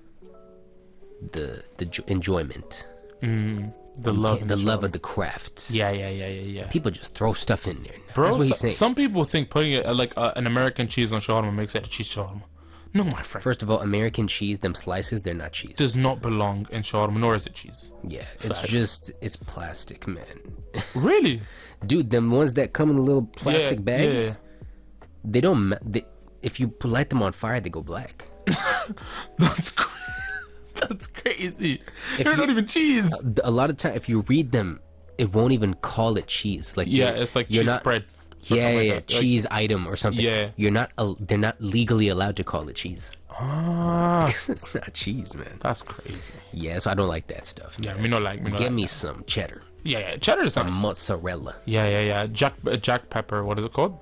the enjoyment,
The love, in
the love
shawarma.
of the craft.
Yeah.
People just throw stuff in there.
Bro,
That's what he's saying.
some people think putting it like an American cheese on shawarma makes it a cheese shawarma. No, my friend.
First of all, American cheese, them slices, they're not cheese.
Does not belong in shawarma, nor is it cheese.
Yeah, it's
Facts.
just, it's plastic, man.
Really?
Dude, them ones that come in the little plastic bags,
yeah.
they don't, if you light them on fire, they go black.
That's that's crazy. They're
you-
not even cheese.
A lot of time, if you read them, it won't even call it cheese. Like
Yeah, it's like
you're
cheese
not,
spread. or
Yeah,
something like
yeah,
that. Like,
cheese item or something.
Yeah.
You're not. They're not legally allowed to call it cheese.
Ah,
It's not cheese, man.
that's crazy.
Yeah, so I don't like that stuff.
Yeah,
man.
me no like. Me no
Get
like.
me some cheddar,
Yeah. Cheddar is nice.
mozzarella,
Yeah. Jack pepper. What is it called?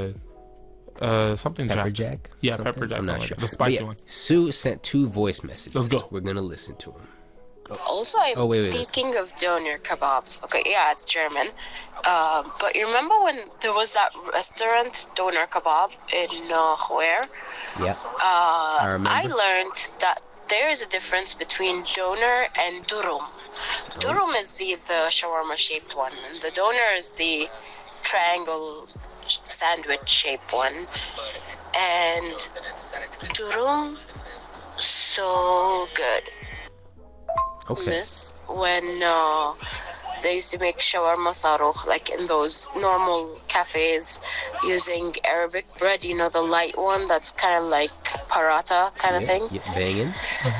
Something
pepper
jack.
jack.
Yeah,
something?
pepper jack.
I'm not
something
sure.
like that. The spicy
But yeah,
one.
Sue sent 2 voice messages.
Let's go.
We're gonna listen to them.
Also,
Oh, wait,
speaking of doner kebabs, okay, yeah, it's German. But you remember when there was that restaurant, Doner Kebab, in where?
Yeah, I remember.
I learned that there is a difference between doner and durum. Durum is the shawarma-shaped one, and the doner is the triangle sandwich-shaped one. And durum So good.
Okay.
This when they used to make shawarma sarukh like in those normal cafes using Arabic bread, you know, the light one that's kind of like paratha kind of thing.
Yeah, banging.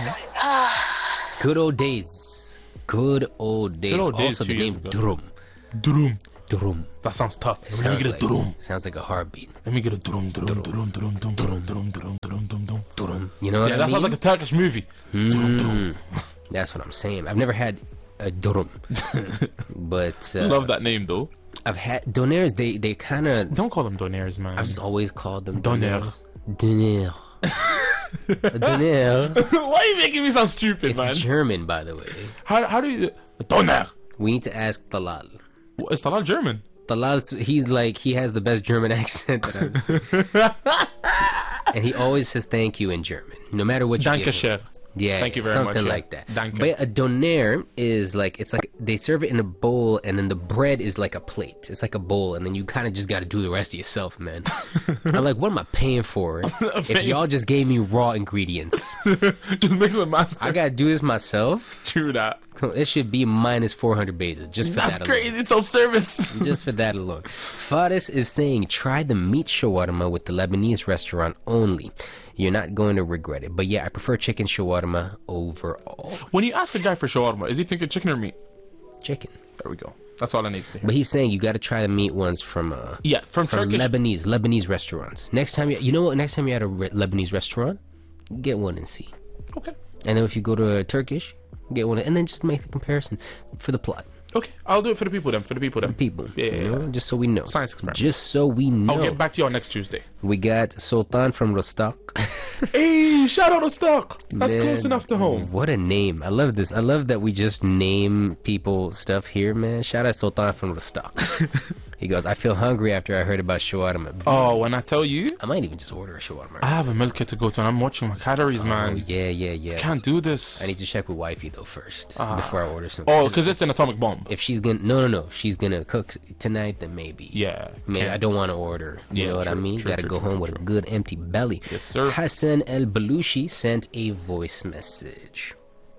Good old days. Good old days.
Good old days
Also
2
the
years
name
ago.
Durum.
Durum.
Durum.
That sounds tough. Let me
Sounds
get a
like,
durum.
sounds like a heartbeat.
Let me get a durum, durum, durum, durum, durum, durum, durum, durum, durum, durum, durum.
Durum. You know what
Yeah,
I
that
mean?
sounds like a Turkish movie. Durum, durum.
That's what I'm saying. I've never had a durum. But
Love that name though.
I've had donairs. They kind of.
Don't call them donaires, man.
I've just always called them
Donair.
Donair. Donair.
Why are you making me sound stupid, man?
It's German, by the way.
How do you... Donair.
We need to ask Talal.
Is that all German?
Talal, he has the best German accent that I've seen. And he always says thank you in German, no matter what you
Danke
give
schön.
him. Yeah,
Thank you very much.
something
Yeah.
like that.
Danke.
But a donair is like, it's like they serve it in a bowl, and then the bread is like a plate. It's like a bowl, and then you kind of just got to do the rest of yourself, man. I'm like, what am I paying for if y'all just gave me raw ingredients?
Just mix a master.
I got to do this myself.
True that.
It should be minus 400 bases just for
That's
that alone.
crazy. Self-service.
Just for that alone. Faris is saying, try the meat shawarma with the Lebanese restaurant only. You're not going to regret it. But yeah, I prefer chicken shawarma overall.
When you ask a guy for shawarma, is he thinking chicken or meat?
Chicken.
There we go. That's all I need to hear.
But he's saying you got to try the meat ones from
Yeah, from Turkish.
Lebanese restaurants. Next time you know what? Next time you're at a Lebanese restaurant, get one and see.
Okay.
And then if you go to a Turkish, get one and then just make the comparison for the plot.
Okay. I'll do it for the people then. For the people then.
People,
Yeah, yeah,
you know,
yeah.
just so we know.
Science experiment.
Just so we know.
I'll get back to you on next Tuesday.
We got Sultan from Rostok.
Hey, shout out to Stock. That's
Man,
close enough to home.
What a name. I love this. I love that we just name people stuff here, man. Shout out Sultan from Rostok. He goes, I feel hungry after I heard about shawarma.
Oh, when I tell you,
I might even just order a shawarma.
I have a milk kit to go to and I'm watching my calories,
Oh,
man.
yeah.
Can't do this.
I need to check with wifey though first before I order something.
Oh, because it's an atomic bomb.
If she's gonna no, if she's gonna cook tonight, then maybe.
Yeah.
Maybe
can't.
I don't want to order. You
Yeah,
know what I
true,
mean?
true,
Gotta
true,
go
true,
home with
true.
a good empty belly.
Yes, sir.
Hassan El Balushi sent a voice message.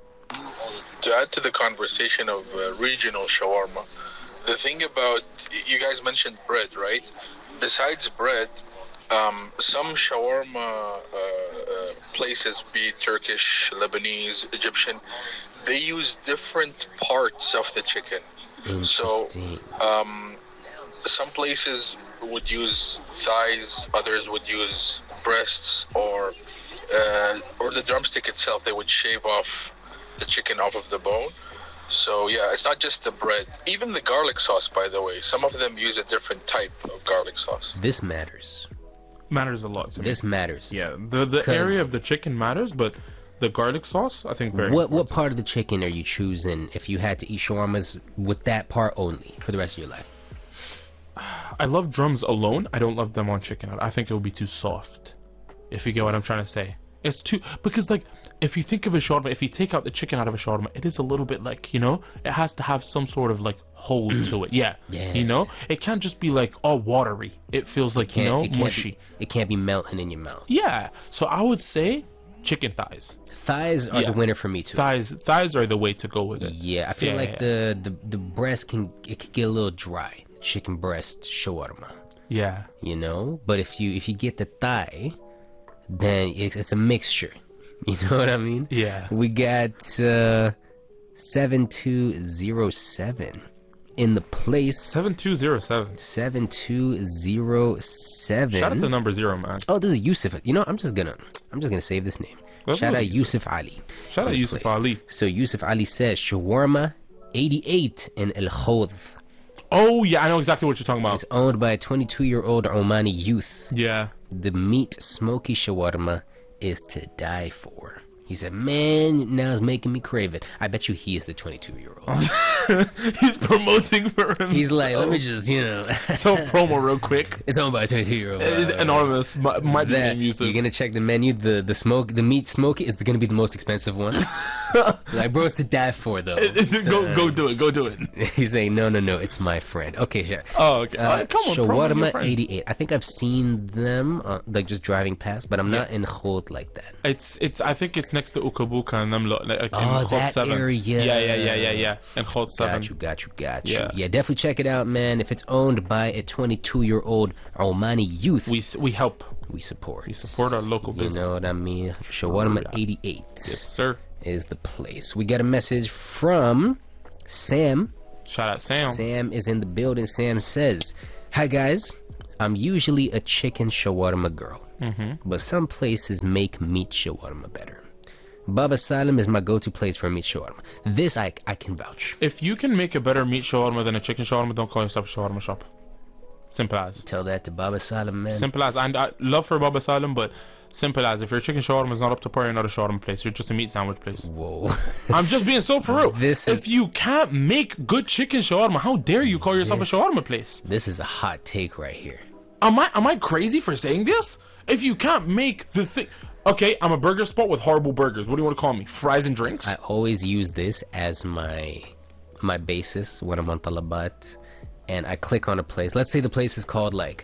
To add to the conversation of regional shawarma, the thing about, you guys mentioned bread, right? Besides bread, some shawarma places, be it Turkish, Lebanese, Egyptian, they use different parts of the chicken. So
Interesting.
some places would use thighs, others would use breasts, or the drumstick itself. They would shave off the chicken off of the bone. So yeah, it's not just the bread. Even the garlic sauce, by the way, some of them use a different type of garlic sauce.
This matters.
Matters a lot to me.
This matters.
Yeah, the area of the chicken matters, but the garlic sauce, I think, very
What
important.
part of the chicken are you choosing if you had to eat shawarmas with that part only for the rest of your life?
I love drums alone. I don't love them on chicken. I think it would be too soft. If you get what I'm trying to say. It's too... Because, like, if you think of a shawarma, if you take out the chicken out of a shawarma, it is a little bit like, you know, it has to have some sort of, like, hold to it. Yeah.
Yeah.
You know? It can't just be, like, all watery. It feels like, you know,
it can't
mushy.
It can't be melting in your mouth.
Yeah. So I would say chicken thighs.
Thighs are
Yeah.
the winner for me too.
Thighs are the way to go with it.
Yeah, I feel
Yeah,
like
yeah.
the breast could get a little dry. Chicken breast shawarma,
Yeah.
you know. But if you get the thigh, then it's a mixture. You know what I mean?
Yeah.
We got 7207 in the place.
7207.
7207.
Shout out to number 0, man.
Oh, this is Yusuf. You know, I'm just gonna save this name.
Let's
Shout
go
out
with
Yusuf Ali.
Shout out
in the
Yusuf
place.
Ali.
So Yusuf Ali says shawarma 88 in El Khawd.
Oh, yeah, I know exactly what you're talking about.
It's owned by a 22-year-old Omani youth.
Yeah.
The meat smoky shawarma is to die for. He said, man, now it's making me crave it. I bet you he is the 22-year-old.
He's promoting for him.
He's like, let me just, you know.
So promo real quick.
It's owned by a 22-year-old.
Anonymous. Might be
That,
named Yusuf.
you're gonna check the menu. The meat smoky is gonna be the most expensive one. Like, bro's to die for, though.
Go do it.
He's saying, no, it's my friend. Okay, sure.
Oh, okay. Come on, promote your
Shawarma
friend.
88. I think I've seen them, like, just driving past, but I'm not in Khot like that.
It's. I think it's next to Ukabuka and them lot, like in
Oh,
Khot
that
7.
area.
Yeah. And Khot 7.
Got you.
Yeah.
Yeah, definitely check it out, man. If it's owned by a 22-year-old Omani youth,
We help.
we support.
We support our local
You
business.
know what I mean? Shawarma 88
Yes, sir.
is the place. We got a message from Sam.
Shout out Sam.
Sam is in the building. Sam says, "Hi guys, I'm usually a chicken shawarma girl, but some places make meat shawarma better. Baba Salim is my go-to place for meat shawarma. This I can vouch.
If you can make a better meat shawarma than a chicken shawarma, don't call yourself a shawarma shop. Simple as.
Tell that to Baba Salim, man.
Simple as. And I love for Baba Salim, but simple as. If your chicken shawarma is not up to par, you're not a shawarma place. You're just a meat sandwich place.
Whoa.
I'm just being so for real.
This
if
is-
you can't make good chicken shawarma, how dare you call yourself a shawarma place?
This is a hot take right here.
Am I crazy for saying this? If you can't make the thing... Okay, I'm a burger spot with horrible burgers. What do you want to call me? Fries and drinks?
I always use this as my basis when I'm on Talabat, and I click on a place. Let's say the place is called like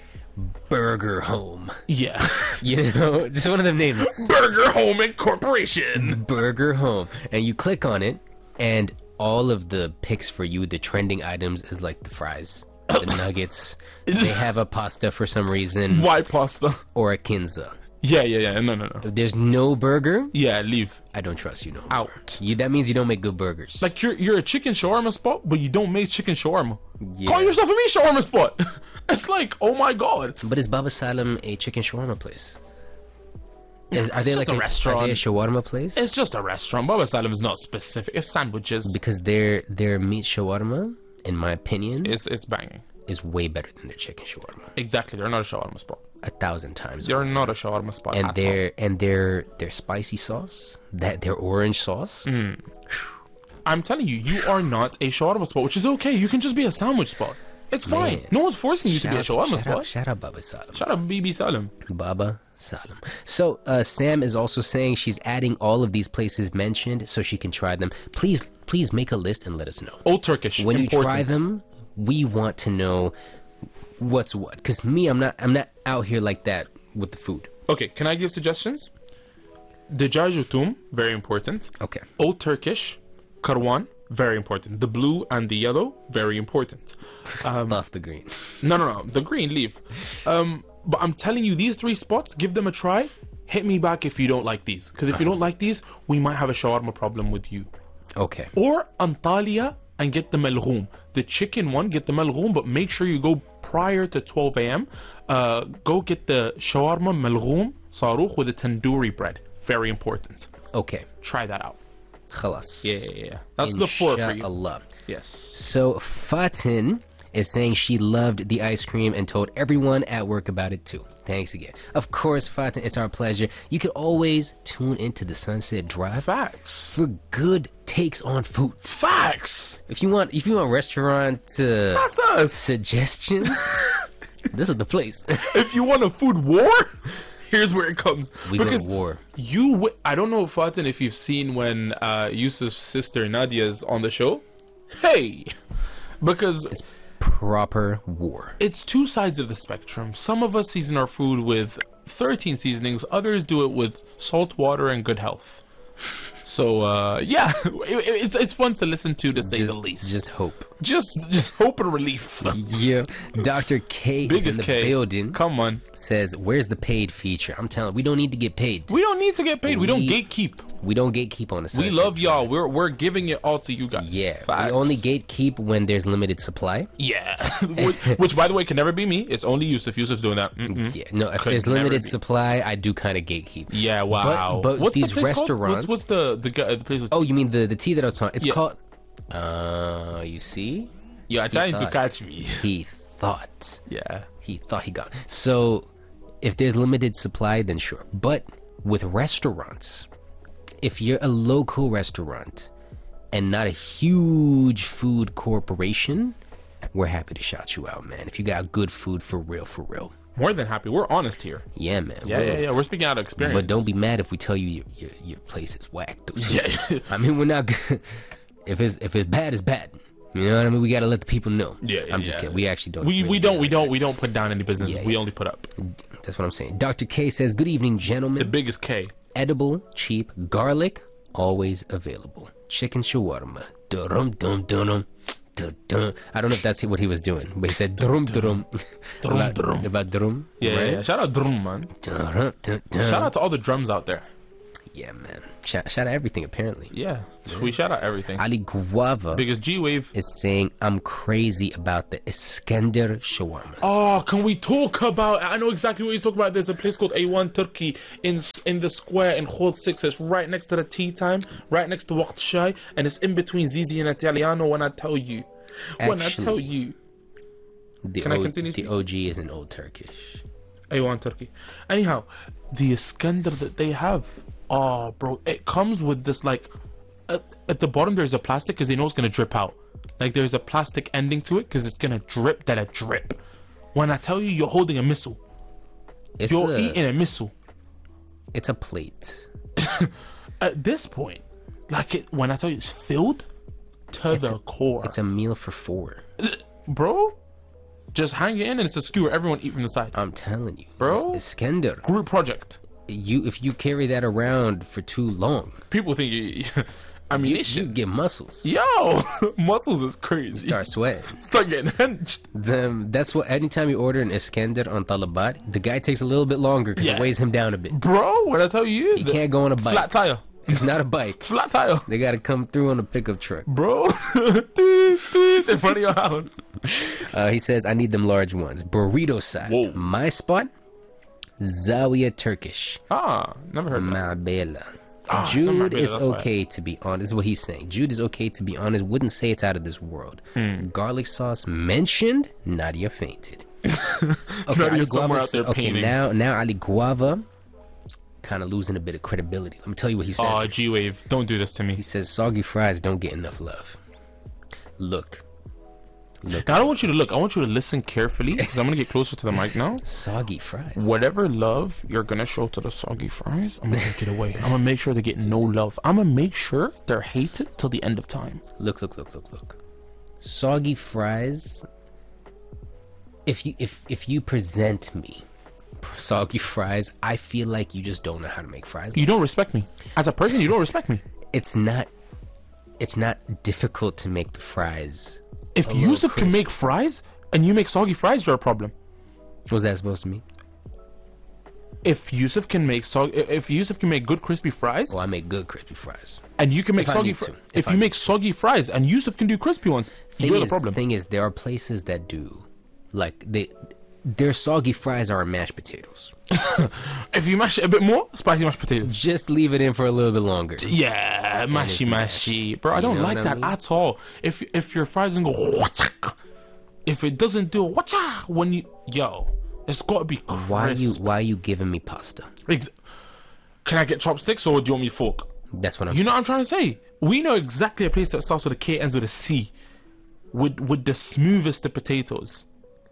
Burger Home.
Yeah.
You know, just one of them names.
Burger Home Incorporation.
Burger Home, and you click on it, and all of the picks for you, the trending items, is like the fries, the nuggets. They have a pasta for some reason,
White pasta.
or a kinza.
Yeah. No.
If there's no burger,
Yeah, leave.
I don't trust you no more.
Out.
That means you don't make good burgers.
Like you're a chicken shawarma spot, but you don't make chicken shawarma.
Yeah.
Call yourself a meat shawarma spot. It's like, oh my god.
But is Baba Salim a chicken shawarma place? Are they
just
like
a restaurant.
Are they a shawarma place?
It's just a restaurant. Baba Salim is not specific. It's sandwiches.
Because their meat shawarma, in my opinion,
It's banging.
is way better than their chicken shawarma.
Exactly. They're not a shawarma spot.
1,000 times.
You're not a shawarma spot
and
at
their spicy sauce, their orange sauce.
all. I'm telling you, you are not a shawarma spot, which is okay. You can just be a sandwich spot. It's fine.
Man.
No one's forcing you to be a shawarma spot.
Shout out Baba Salim.
Shout out BB Salim.
Baba Salim. So Sam is also saying she's adding all of these places mentioned so she can try them. Please make a list and let us know.
Old Turkish.
When
important.
you try them, we want to know what's what. Because me, I'm not out here like that with the food.
Okay, can I give suggestions? Dajaj Utum, very important.
Okay.
Old Turkish, Karwan, very important. The blue and the yellow, very important.
Buff the green.
No. The green, leave. But I'm telling you, these 3 spots, give them a try. Hit me back if you don't like these. Because if you don't like these, we might have a shawarma problem with you.
Okay.
Or Antalya and get the malghoom. The chicken one, get the malghoom, but make sure you go prior to 12 a.m. Go get the shawarma malghoom sarukh with the tandoori bread. Very important.
Okay.
Try that out.
Khalas.
Yeah. That's the 4 for you.
Inshallah.
Yes.
So Fatin is saying she loved the ice cream and told everyone at work about it too. Thanks again. Of course, Fatin, it's our pleasure. You can always tune into the Sunset Drive
Facts.
for good takes on food.
Facts.
If you want restaurant
That's us.
suggestions, this is the place.
If you want a food war, here's where it comes.
We go to war.
I don't know, Fatin, if you've seen when Yusuf's sister Nadia's on the show. Hey! Because
It's proper war.
it's 2 sides of the spectrum. Some of us season our food with 13 seasonings. Others do it with salt water and good health. So, yeah. It's fun to listen to say the least.
Just hope.
Just hope and relief.
Yeah. Dr. K is in
Biggest
the
K.
building.
Come on.
Says, where's the paid feature? I'm telling you, we don't need to get paid.
We don't need to get paid. We don't
We-
gatekeep.
We don't gatekeep on the
We
Sunset
love y'all.
Drive.
We're giving it all to you guys.
Yeah.
Facts.
We only gatekeep when there's limited supply.
Yeah. which, by the way, can never be me. It's only Yusuf. Yusuf's doing that. Mm-mm.
Yeah. No, if
Could
there's
never
limited
be.
supply, I do kind of gatekeep.
Yeah. Wow.
But
what's
these
the place called?
restaurants-
What's the place? With,
Oh, you mean the tea that I was talking? It's
Yeah.
called. You see,
you're trying to
thought.
catch me.
he thought
Yeah.
he got. So, if there's limited supply, then sure. But with restaurants, if you're a local restaurant and not a huge food corporation, we're happy to shout you out, man. If you got good food for real,
More than happy. We're honest here.
Yeah, man.
Yeah. We're speaking out of experience.
But don't be mad if we tell you your place is whack.
Yeah.
I mean, we're not good. If it's bad, it's bad. You know what I mean? We gotta let the people know.
Yeah,
I'm just kidding. We actually don't.
We don't put down any business.
Yeah,
we
yeah.
only put up.
That's what I'm saying. Dr. K says, "Good evening, gentlemen.
The biggest K.
Edible, cheap, garlic, always available. Chicken shawarma. Dum dum dum. Dun. I don't know if that's what he was doing, but he said drum drum. About drum.
Yeah,
right?
yeah. Shout out drum, man.
Dun.
Shout out to all the drums out there.
Yeah, man. Shout out everything, apparently.
Yeah. We shout out everything.
Ali Guava
Biggest G-Wave.
is saying, I'm crazy about the Iskender shawarmas.
Oh, can we talk about... I know exactly what he's talking about. There's a place called A1 Turkey in the square in Khod 6. It's right next to the tea time, right next to Waqt Shai, and it's in between Zizi and Italiano. When I tell you... Can I continue?
The OG is an old Turkish.
A1 Turkey. Anyhow, the Iskender that they have... Oh, bro, it comes with this, like, at the bottom there's a plastic because they know it's going to drip out. Like, there's a plastic ending to it because it's going to drip that a drip. When I tell you, you're holding a missile. You're eating a missile.
It's a plate.
At this point, like, when I tell you it's filled to the core.
It's a meal for 4.
Bro, just hang it in and it's a skewer. Everyone eat from the side.
I'm telling you.
Bro.
Iskender.
Group project.
If you carry that around for too long,
people think you
you get muscles.
Yo, muscles is crazy.
Start sweating.
Start getting henched.
That's what. Anytime you order an Iskender on Talabat, the guy takes a little bit longer because it weighs him down a bit.
Bro, when I tell you,
he can't go on a bike.
Flat tire.
It's not a bike.
Flat tire.
They got to come through on a pickup truck.
Bro, in front of your house.
He says, I need them large ones, burrito sized.
Whoa.
My spot. Zawiya Turkish.
Never heard of that.
Ma'bela. Jude is okay to be honest. This is what he's saying. Jude is okay to be honest. Wouldn't say it's out of this world. Garlic sauce mentioned. Nadia fainted. Okay,
Nadia somewhere out there painting.
Now Ali Guava kind of losing a bit of credibility. Let me tell you what he says.
Oh, G-Wave, don't do this to me.
He says soggy fries don't get enough love. Look.
Now, I don't want you to look. I want you to listen carefully because I'm going to get closer to the mic now.
Soggy fries.
Whatever love you're going to show to the soggy fries, I'm going to take it away. I'm going to make sure they get no love. I'm going to make sure they're hated till the end of time.
Look. Soggy fries. If you present me soggy fries, I feel like you just don't know how to make fries.
You don't respect me. As a person, you don't respect me.
It's not difficult to make the fries.
If Yusuf can make fries and you make soggy fries, you're a problem.
What's that supposed to mean?
If Yusuf can make good crispy fries,
I make good crispy fries.
And you can make soggy fries. If you make soggy fries and Yusuf can do crispy ones, you're the problem.
The thing is, there are places that do, like their soggy fries are mashed potatoes.
If you mash it a bit more, spicy mashed potatoes.
Just leave it in for a little bit longer.
Yeah, mashy. Bro, I don't like that at all. If your fries don't go, if it doesn't do when you, it's got to be crisp.
Why are you giving me pasta?
Can I get chopsticks or do you want me to fork?
That's what I'm saying.
You know what I'm trying to say? We know exactly a place that starts with a K, ends with a C, with the smoothest of potatoes.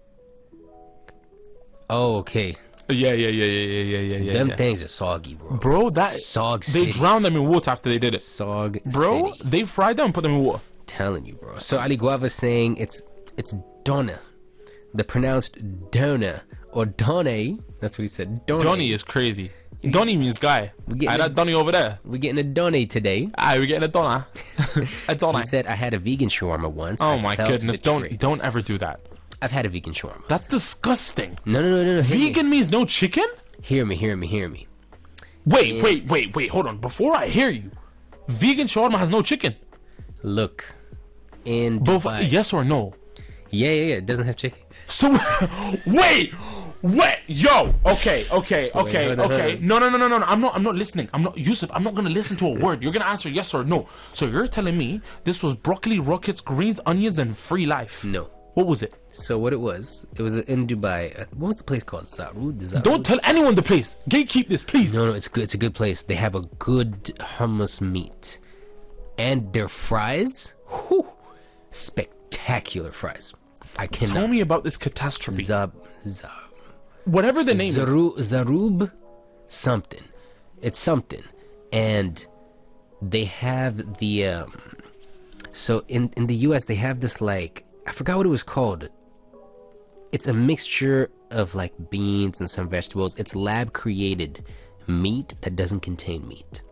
Oh, okay.
Yeah.
Them things are soggy, bro.
Bro, that
Sog
City. They drowned them in water after they did it.
Sog
Bro,
City.
they fried them and put them in water.
Telling you, bro. So Ali Guava's saying it's Donna. The pronounced Donna or Donny. That's what he said.
Donny is crazy. Donny means guy. That Donny over there.
We're getting a Donny today.
We're getting a Donna. A Donna.
He said, I had a vegan shawarma once.
Oh my goodness. Don't ever do that.
I've had a vegan shawarma.
That's disgusting.
No.
Vegan means no chicken?
Hear me.
Wait. Hold on. Before I hear you, vegan shawarma has no chicken.
Look, in Dubai.
Yes or no?
Yeah. It doesn't have chicken.
So, wait. Yo. Okay. No. I'm not listening. Yusuf, I'm not going to listen to a word. You're going to answer yes or no. So you're telling me this was broccoli, rockets, greens, onions, and free life?
No.
What was it?
So what it was in Dubai. What was the place called? Zarud?
Don't tell anyone the place. Gatekeep this, please.
No, it's good. It's a good place. They have a good hummus meat. And their fries, spectacular fries. I cannot.
Tell me about this catastrophe. whatever the name is.
Zarub something. It's something. And they have the so in the US they have this, like, I forgot what it was called. It's a mixture of like beans and some vegetables. It's lab created meat that doesn't contain meat.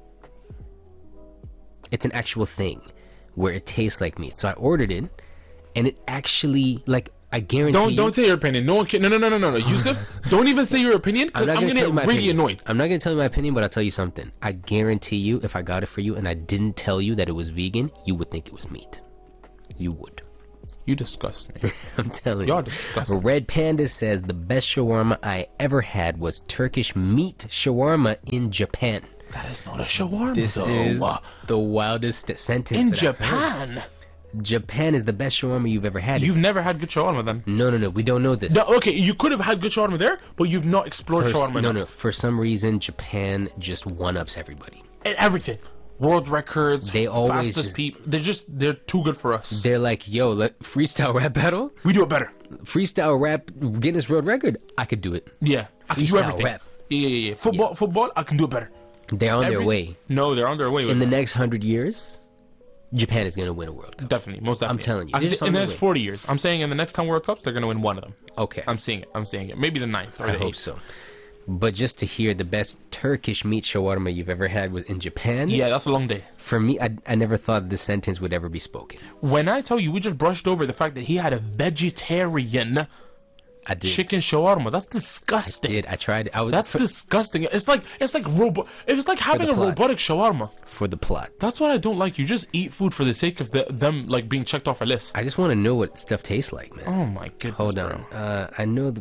It's an actual thing where it tastes like meat. So I ordered it, and it actually, like, I guarantee.
Don't say your opinion. No one can. No. Yusuf, don't even say your opinion, because I'm gonna get really annoyed.
I'm not gonna tell you my opinion, but I'll tell you something. I guarantee you, if I got it for you and I didn't tell you that it was vegan, you would think it was meat. You would.
You disgust me.
I'm telling
Y'all
you.
disgusting.
Red Panda says the best shawarma I ever had was Turkish meat shawarma in Japan.
That is not a shawarma.
This
though.
is the wildest sentence
in
that
Japan.
I've heard. Japan is the best shawarma you've ever had.
You've never had good shawarma then?
No. We don't know this.
No, okay, you could have had good shawarma there, but you've not explored shawarma enough.
No. For some reason, Japan just one-ups everybody.
And everything. World records,
They always
fastest people. They're too good for us.
They're like, yo, freestyle rap battle?
We do it better.
Freestyle rap Guinness World Record? I could do it.
Yeah. I can do
Freestyle
everything.
rap.
Yeah. Football, I can do it better.
They're on their way.
No, they're on their way.
In the next 100 years, Japan is going to win a World Cup.
Definitely, most definitely.
I'm telling you.
I can
They're just
say,
on
in the
their
next
way.
40 years. I'm saying in the next 10 World Cups, they're going to win one of them.
Okay.
I'm seeing it. Maybe the 9th or
I
the 8th.
hope so. But just to hear the best Turkish meat shawarma you've ever had was in Japan,
Yeah, that's a long day.
for me, I never thought this sentence would ever be spoken.
When I tell you, we just brushed over the fact that he had a vegetarian
I did.
chicken shawarma. That's disgusting.
I tried.
That's disgusting. It's like having a
plot.
robotic shawarma.
for the plot.
That's what I don't like. You just eat food for the sake of them like being checked off a list.
I just want to know what stuff tastes like, man.
Oh my goodness.
Hold on.
bro.
I know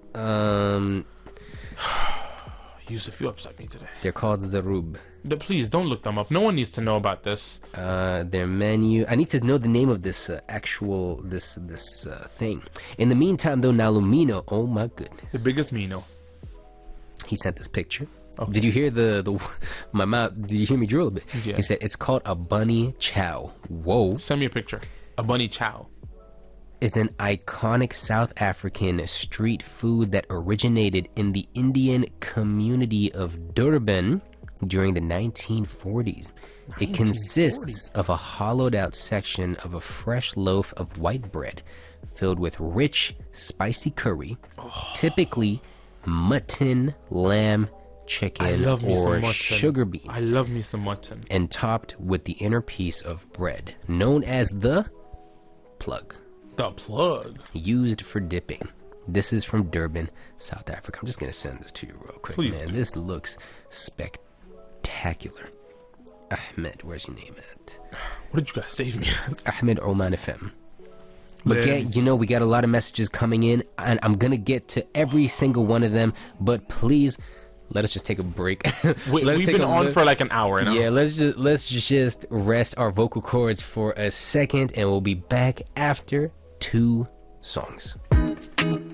Yusuf, you upset me today.
they're called Zarub.
Please don't look them up. No one needs to know about this.
Their menu. I need to know the name of this thing. In the meantime, though, Nalumino. Oh my goodness.
The biggest Mino.
He sent this picture.
Okay.
Did you hear the my mouth? Did you hear me drool a bit?
Yeah.
He said it's called a bunny chow. Whoa.
Send me a picture. A bunny chow.
Is an iconic South African street food that originated in the Indian community of Durban during the 1940s. It consists of a hollowed out section of a fresh loaf of white bread filled with rich, spicy curry, typically mutton, lamb, chicken,
I love me some
or
mutton.
sugar bean,
I love me some mutton.
and topped with the inner piece of bread, known as the plug,
The plug.
used for dipping. This is from Durban, South Africa. I'm just going to send this to you real quick,
Please
man.
do.
This looks spectacular. Ahmed, where's your name at?
What did you guys save me as?
Ahmed Oman FM. But
Yes.
we got a lot of messages coming in, and I'm going to get to every single one of them, but please, let us just take a break.
We've been on for like an hour now.
Yeah, let's just rest our vocal cords for a second, and we'll be back after 2 songs.